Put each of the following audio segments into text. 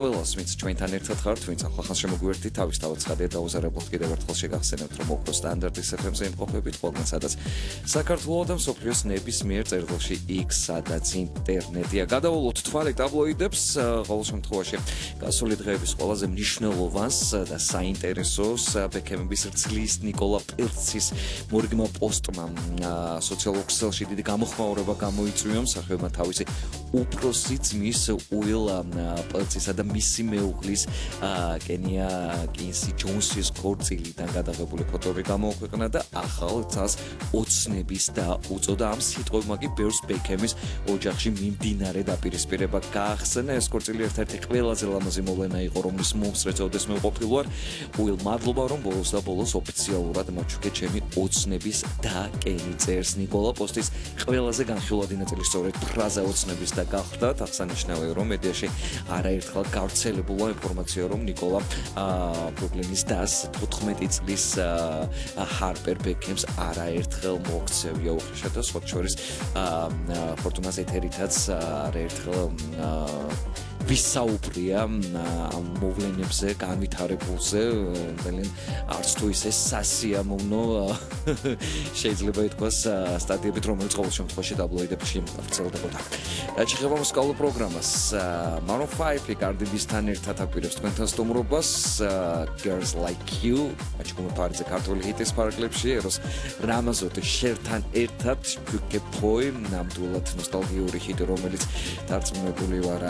ყველას ვინც ჩვენთან ერთად ხართ, ვინც ახლა შემოგვიერთდით, თავისთავად ცხადია დაუზარებლად კიდევ ერთხელ შეგახსენებთ, რომ ოქროს სტანდარტის FM-ზე იმყოფებით ყველგან, სადაც საქართველოს და მსოფლიოს ნებისმიერ წერილში X, სადაც ინტერნეტია. გადავულოთ თვალე ტაბლოიდებს, ყოველ შემთხვევაში გასული დღეების ყველაზე მნიშვნელოვანს და საინტერესოს ბექემების რძლის ნიკოლა პელცის მორიგმა პოსტმა სოციალურ ქსელში დიდი გამოხმაურება გამოიწვია, მსახიობმა თავისი უფროსი ძმის უილ პელცისა და მისი მეუღლის კენია კინსი ჯონსის ქორწილიდან გადაღებული ფოტოები გამოაქვეყნა და ახალ წელს ოცნების და უწოდა ამ სიტყვებმა კი ბევრს ბექემის ოჯახში მიმდინარე დაპირისპირება გაახსენა. ეს ქორწილი ერთ-ერთი ყველაზე ლამაზი მოვლენა იყო, რომლის მომსწრეწოდეს მე ყოფილვარ. უილ, მადლობა, რომ ბოლოს და ბოლოს ოფიციალურად მაჩვენე ჩემი ოცნების და კენი წერს. ნიკოლა პოსტის ყველაზე განხილვადი ნაწილი სწორედ ფრაზა ოცნების და გახდათ. აღსანიშნავია, რომ მედიაში არაერთხელ გავრცელებულა ინფორმაცია, რომ ნიკოლა პრობლემის დას 14 წლის ჰარპერ ბექემს არაერთხელ მოაქცევია უხეშად და სხვა შორის ფორტუნას ეთერითაც არაერთხელ ვისაუბრია ამ მოვლენებზე, განვითარებულზე, ძალიან არც თუ ისე სასიამოვნო შეიძლება ითქვას სტატიებით, რომელიც ყოველ შემთხვევაში ტაბლოიდებში ვრცელდებოდა. რაც შეეხება მუსიკალურ პროგრამას, Maroon 5 Cardi B-სთან ერთად აპირებს თქვენთან სტუმრობას Girls Like You, აჩქომა პარიზზე ქართული ჰიტის პარკლებში, ეროს რამაზოტი შერთან ერთად Beautiful, ნამდვილად ნოსტალგიური ჰიტი, რომელიც დარწმუნებული ვარ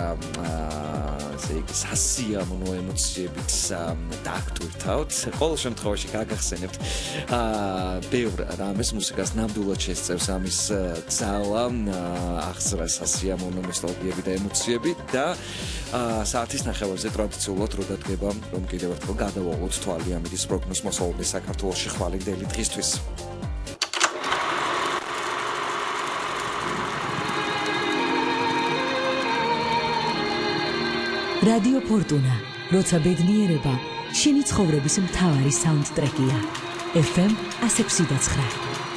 სასიამოვნო ემოციებით დაგვირთავთ. ყოველ შემთხვევაში გაგახსენებთ ბევრ რამეს მუსიკას ნამდვილად შესწევს ამის ძალა, აღსრა სასიამოვნო ნოსტალგიები და ემოციები და საათის ნახევარზე ტრადიციულად რო დადგება, რომ კიდევ ერთხელ გადავავალოთ თვალი ამის პროგნოზ მოსავალს საქართველოში ხვალინდელი დღისთვის. რადიო ფორტუნა, როცა ბედნიერება შენი ცხოვრების მთავარი საუნდტრეკია. FM 106.9